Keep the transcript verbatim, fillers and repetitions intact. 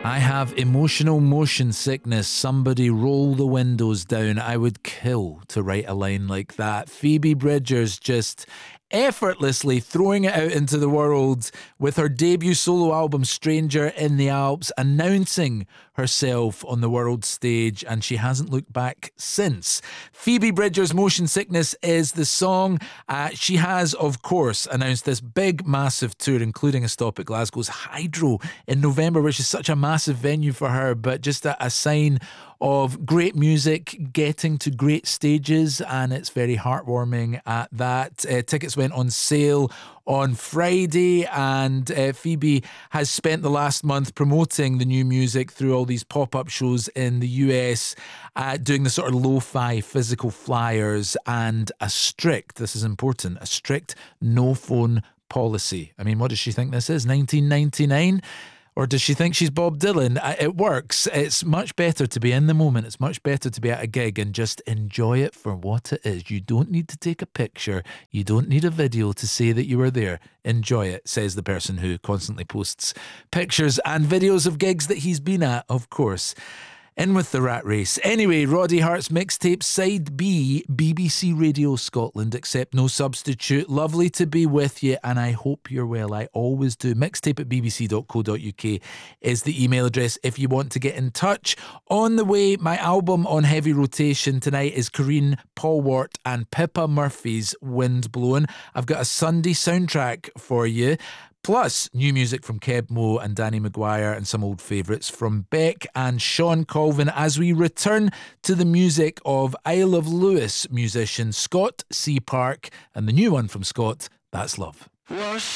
I have emotional motion sickness. Somebody roll the windows down. I would kill to write a line like that. Phoebe Bridgers just effortlessly throwing it out into the world with her debut solo album Stranger in the Alps, announcing herself on the world stage, and she hasn't looked back since. Phoebe Bridgers' Motion Sickness is the song. Uh, she has, of course, announced this big, massive tour, including a stop at Glasgow's Hydro in November, which is such a massive venue for her, but just a, a sign of great music getting to great stages, and it's very heartwarming at that. Uh, tickets went on sale on Friday, and uh, Phoebe has spent the last month promoting the new music through all these pop-up shows in the U S, uh, doing the sort of lo-fi physical flyers and a strict, this is important, a strict no-phone policy. I mean, what does she think this is, nineteen ninety-nine? Or does she think she's Bob Dylan? It works. It's much better to be in the moment. It's much better to be at a gig and just enjoy it for what it is. You don't need to take a picture. You don't need a video to say that you were there. Enjoy it, says the person who constantly posts pictures and videos of gigs that he's been at, of course. In with the rat race. Anyway, Roddy Hart's mixtape Side B, B B C Radio Scotland, Accept No Substitute. Lovely to be with you, and I hope you're well. I always do. Mixtape at b b c dot co dot u k is the email address if you want to get in touch. On the way, my album on heavy rotation tonight is Corinne Polwart and Pippa Murphy's Wind Blowin'. I've got a Sunday soundtrack for you. Plus, new music from Keb Mo and Danny Maguire, and some old favourites from Beck and Sean Colvin as we return to the music of Isle of Lewis musician Scott C. Park, and the new one from Scott, That's Love. Wash